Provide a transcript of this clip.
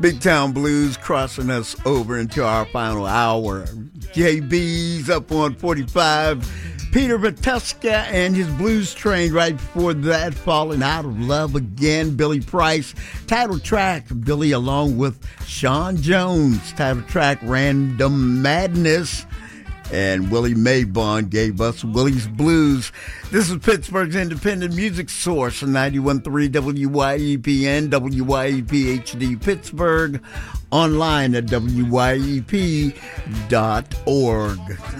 Big Town Blues crossing us over into our final hour. JB's up on 45. Peter Vituska and his Blues Train right before that, Falling Out of Love Again. Billy Price, title track, Billy along with Sean Jones. Title track, Random Madness. And Willie Maybon gave us Willie's Blues. This is Pittsburgh's independent music source, 91.3 WYEPN, WYEP HD Pittsburgh, online at WYEP.org.